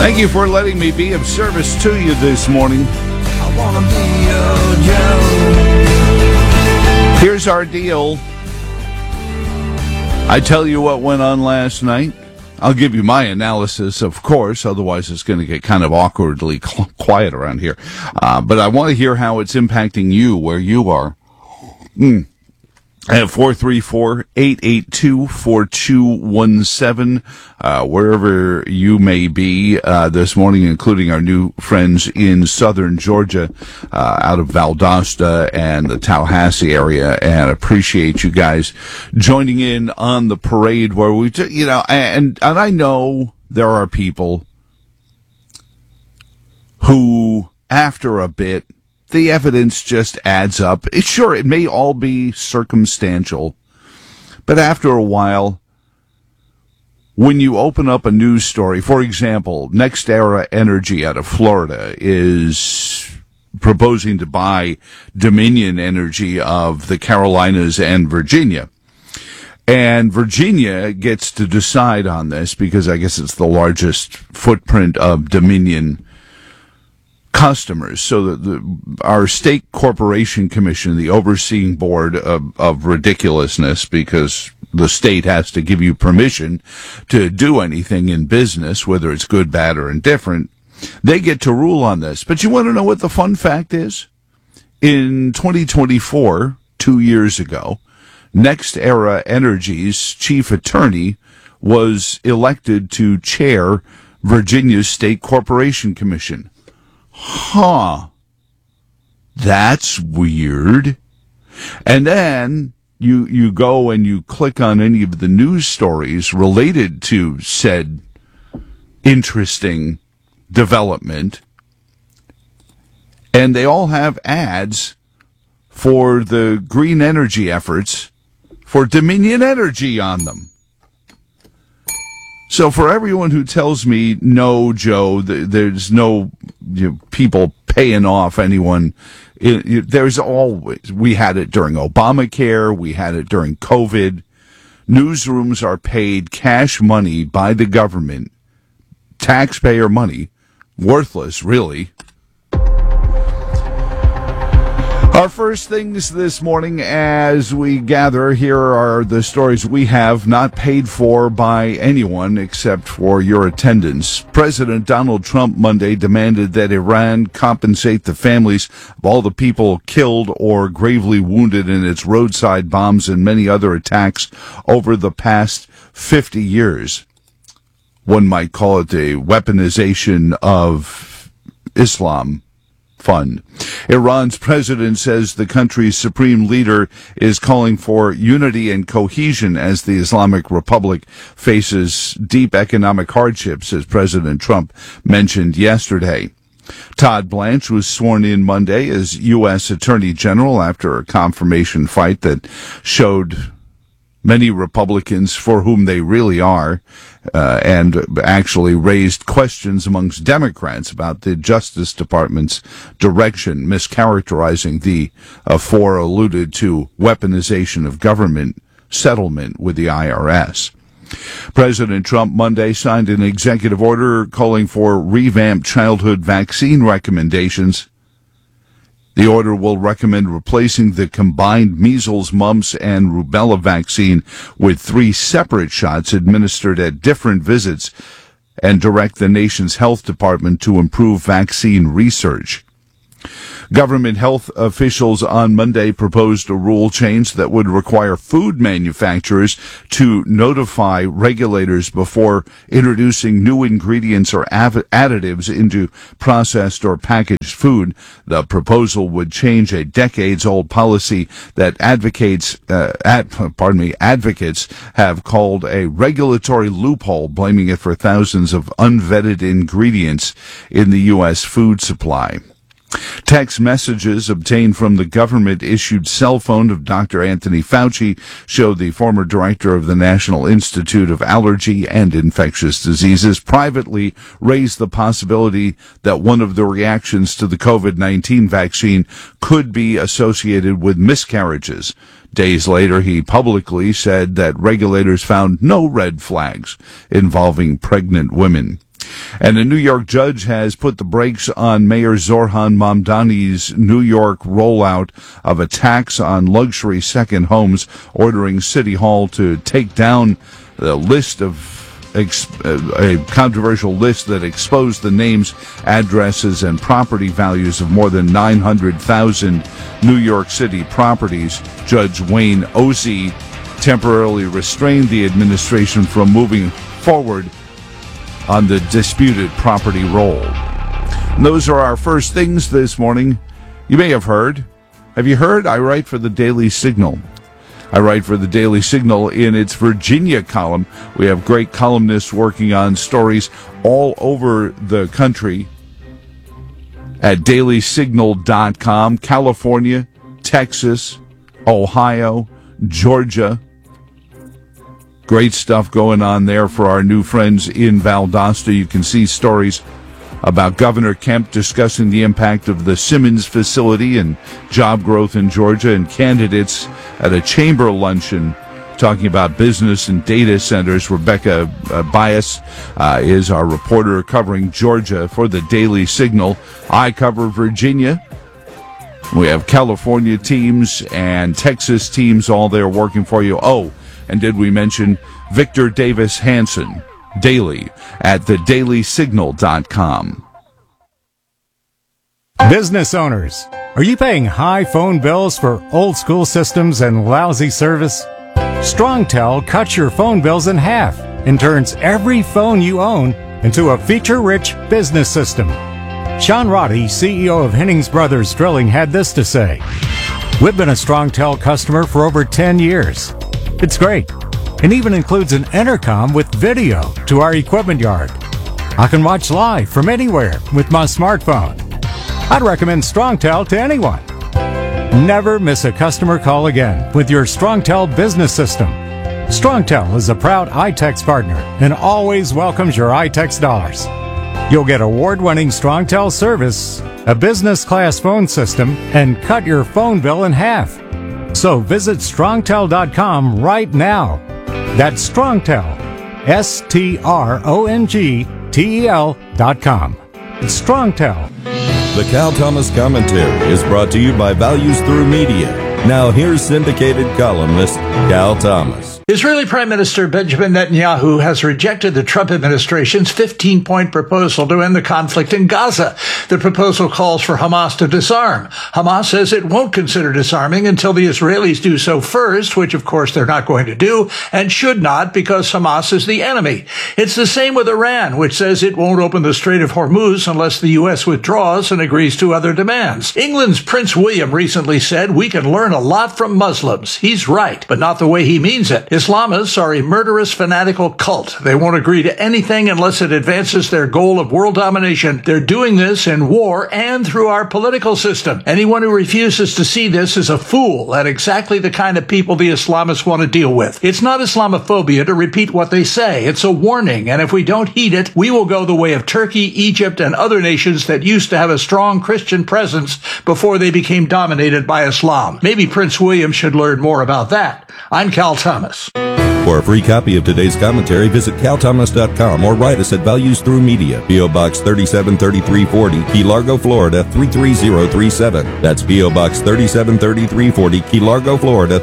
Thank you for letting me be of service to you this morning. I wanna be your Joe. Here's our deal. I tell you what went on last night. I'll give you my analysis, of course, otherwise it's going to get kind of awkwardly quiet around here. But I want to hear how it's impacting you where you are. At 434-882-4217, wherever you may be this morning, including our new friends in southern Georgia, out of Valdosta and the Tallahassee area, and appreciate you guys joining in on the parade where we, and I know there are people who, after a bit, the evidence just adds up. Sure, it may all be circumstantial, but after a while, when you open up a news story, for example, NextEra Energy out of Florida is proposing to buy Dominion Energy of the Carolinas and Virginia. And Virginia gets to decide on this because I guess it's the largest footprint of Dominion customers. So our state corporation commission, the overseeing board of ridiculousness, because the state has to give you permission to do anything in business, whether it's good, bad, or indifferent, they get to rule on this. But you want to know what the fun fact is? In 2024, 2 years ago, NextEra Energy's chief attorney was elected to chair Virginia's state corporation commission. Huh. That's weird. And then you go and you click on any of the news stories related to said interesting development, and they all have ads for the green energy efforts for Dominion Energy on them. So for everyone who tells me, no, Joe, there's no people paying off anyone, there's always, we had it during Obamacare, we had it during COVID. Newsrooms are paid cash money by the government, taxpayer money, worthless, really. Our first things this morning as we gather, here are the stories we have not paid for by anyone except for your attendance. President Donald Trump Monday demanded that Iran compensate the families of all the people killed or gravely wounded in its roadside bombs and many other attacks over the past 50 years. One might call it a weaponization of Islam fund. Iran's president says the country's supreme leader is calling for unity and cohesion as the Islamic Republic faces deep economic hardships, as President Trump mentioned yesterday. Todd Blanche was sworn in Monday as U.S. Attorney General after a confirmation fight that showed many Republicans for whom they really are, and actually raised questions amongst Democrats about the Justice Department's direction, mischaracterizing the afore alluded to weaponization of government settlement with the IRS. President Trump Monday signed an executive order calling for revamped childhood vaccine recommendations. The order will recommend replacing the combined measles, mumps, and rubella vaccine with 3 separate shots administered at different visits and direct the nation's health department to improve vaccine research. Government health officials on Monday proposed a rule change that would require food manufacturers to notify regulators before introducing new ingredients or additives into processed or packaged food. The proposal would change a decades-old policy that advocates have called a regulatory loophole, blaming it for thousands of unvetted ingredients in the U.S. food supply. Text messages obtained from the government-issued cell phone of Dr. Anthony Fauci show the former director of the National Institute of Allergy and Infectious Diseases privately raised the possibility that one of the reactions to the COVID-19 vaccine could be associated with miscarriages. Days later, he publicly said that regulators found no red flags involving pregnant women. And a New York judge has put the brakes on Mayor Zohran Mamdani's New York rollout of a tax on luxury second homes, ordering City Hall to take down the list of a controversial list that exposed the names, addresses, and property values of more than 900,000 New York City properties. Judge Wayne Ozzie temporarily restrained the administration from moving forward on the disputed property roll. And those are our first things this morning. You may have heard. Have you heard? I write for the Daily Signal. I write for the Daily Signal in its Virginia column. We have great columnists working on stories all over the country at dailysignal.com. California, Texas, Ohio, Georgia. Great stuff going on there for our new friends in Valdosta. You can see stories about Governor Kemp discussing the impact of the Simmons facility and job growth in Georgia, and candidates at a chamber luncheon talking about business and data centers. Rebecca Bias is our reporter covering Georgia for the Daily Signal. I cover Virginia. We have California teams and Texas teams all there working for you. Oh, and did we mention Victor Davis Hanson? Daily at thedailysignal.com. Business owners, are you paying high phone bills for old school systems and lousy service? StrongTel cuts your phone bills in half and turns every phone you own into a feature-rich business system. Sean Roddy, CEO of Hennings Brothers Drilling, had this to say: "We've been a StrongTel customer for over 10 years. It's great. It even includes an intercom with video to our equipment yard. I can watch live from anywhere with my smartphone. I'd recommend StrongTel to anyone. Never miss a customer call again with your StrongTel business system. StrongTel is a proud iTex partner and always welcomes your iTex dollars. You'll get award-winning StrongTel service, a business-class phone system, and cut your phone bill in half. So visit StrongTel.com right now. That's StrongTel, StrongTel.com. It's StrongTel." The Cal Thomas Commentary is brought to you by Values Through Media. Now here's syndicated columnist Cal Thomas. Israeli Prime Minister Benjamin Netanyahu has rejected the Trump administration's 15-point proposal to end the conflict in Gaza. The proposal calls for Hamas to disarm. Hamas says it won't consider disarming until the Israelis do so first, which of course they're not going to do, and should not, because Hamas is the enemy. It's the same with Iran, which says it won't open the Strait of Hormuz unless the U.S. withdraws and agrees to other demands. England's Prince William recently said, "We can learn a lot from Muslims." He's right, but not the way he means it. Islamists are a murderous, fanatical cult. They won't agree to anything unless it advances their goal of world domination. They're doing this in war and through our political system. Anyone who refuses to see this is a fool and exactly the kind of people the Islamists want to deal with. It's not Islamophobia to repeat what they say. It's a warning, and if we don't heed it, we will go the way of Turkey, Egypt, and other nations that used to have a strong Christian presence before they became dominated by Islam. Maybe Prince William should learn more about that. I'm Cal Thomas. For a free copy of today's commentary, visit calthomas.com or write us at Values Through Media, P.O. Box 373340, Key Largo, Florida 33037. That's P.O. Box 373340, Key Largo, Florida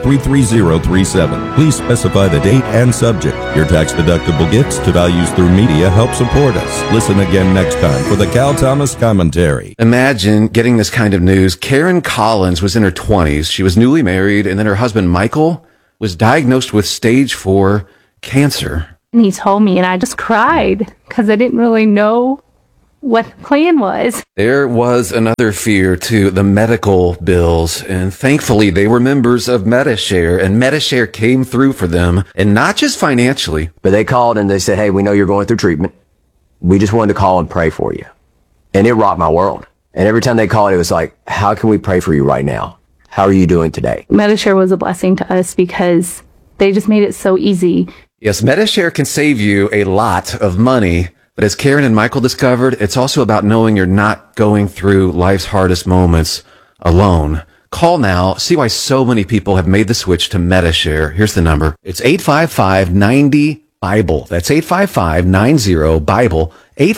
33037. Please specify the date and subject. Your tax-deductible gifts to Values Through Media help support us. Listen again next time for the Cal Thomas Commentary. Imagine getting this kind of news. Karen Collins was in her 20s. She was newly married, and then her husband, Michael, was diagnosed with stage 4 cancer. And he told me, and I just cried because I didn't really know what the plan was. There was another fear to the medical bills, and thankfully they were members of Medi-Share, and Medi-Share came through for them, and not just financially. But they called and they said, "Hey, we know you're going through treatment. We just wanted to call and pray for you." And it rocked my world. And every time they called, it was like, "How can we pray for you right now? How are you doing today?" Medi-Share was a blessing to us because they just made it so easy. Yes, Medi-Share can save you a lot of money, but as Karen and Michael discovered, it's also about knowing you're not going through life's hardest moments alone. Call now. See why so many people have made the switch to Medi-Share. Here's the number. It's 855-90 BIBLE. That's 855-90-BIBLE,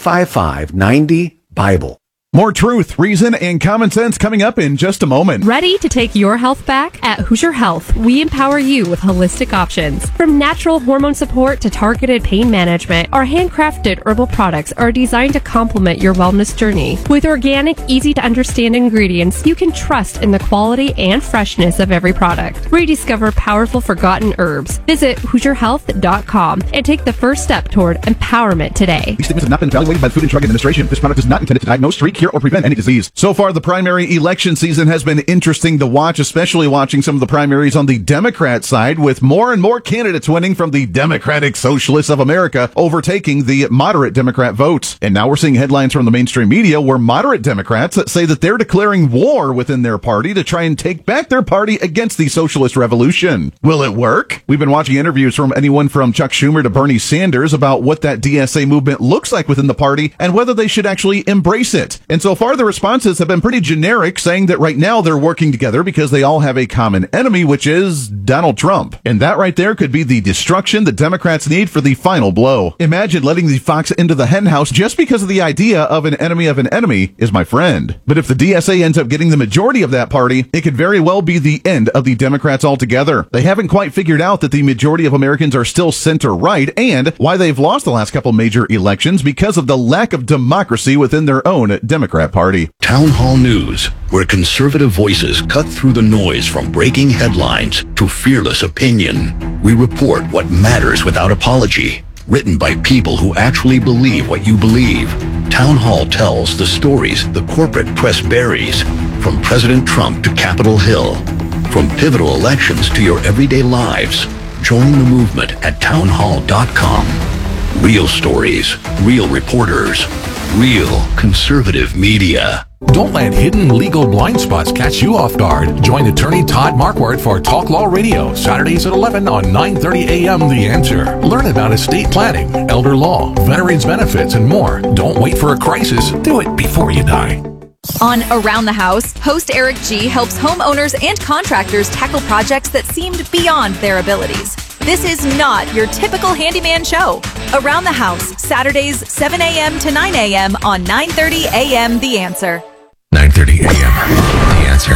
855-90-BIBLE. More truth, reason, and common sense coming up in just a moment. Ready to take your health back? At Hoosier Health, we empower you with holistic options. From natural hormone support to targeted pain management, our handcrafted herbal products are designed to complement your wellness journey. With organic, easy-to-understand ingredients, you can trust in the quality and freshness of every product. Rediscover powerful forgotten herbs. Visit HoosierHealth.com and take the first step toward empowerment today. These statements have not been evaluated by the Food and Drug Administration. This product is not intended to diagnose, treat, cure, or prevent any disease. So far, the primary election season has been interesting to watch, especially watching some of the primaries on the Democrat side, with more and more candidates winning from the Democratic Socialists of America, overtaking the moderate Democrat votes. And now we're seeing headlines from the mainstream media where moderate Democrats say that they're declaring war within their party to try and take back their party against the socialist revolution. Will it work? We've been watching interviews from anyone from Chuck Schumer to Bernie Sanders about what that DSA movement looks like within the party and whether they should actually embrace it. And so far, the responses have been pretty generic, saying that right now they're working together because they all have a common enemy, which is Donald Trump. And that right there could be the destruction the Democrats need for the final blow. Imagine letting the fox into the henhouse just because of the idea of an enemy is my friend. But if the DSA ends up getting the majority of that party, it could very well be the end of the Democrats altogether. They haven't quite figured out that the majority of Americans are still center-right and why they've lost the last couple major elections because of the lack of democracy within their own Democrat Party. Town Hall News, where conservative voices cut through the noise from breaking headlines to fearless opinion. We report what matters without apology. Written by people who actually believe what you believe. Town Hall tells the stories the corporate press buries, from President Trump to Capitol Hill. From pivotal elections to your everyday lives. Join the movement at townhall.com. Real stories, real reporters, real conservative media. Don't let hidden legal blind spots catch you off guard. Join attorney Todd Marquardt for Talk Law Radio, Saturdays at 11 on 9:30 a.m. The Answer. Learn about estate planning, elder law, veterans benefits, and more. Don't wait for a crisis. Do it before you die. On Around the House, host Eric G. helps homeowners and contractors tackle projects that seemed beyond their abilities. This is not your typical handyman show. Around the House, Saturdays, 7 a.m. to 9 a.m. on 9:30 a.m. The Answer. 9:30 a.m. The Answer.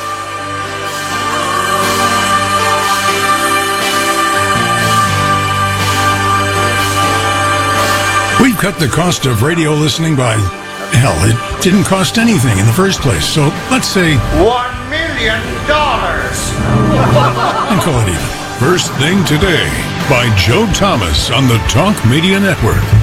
We've cut the cost of radio listening by, hell, it didn't cost anything in the first place. So let's say $1 million. And call it even. First Thing Today by Joe Thomas on the Talk Media Network.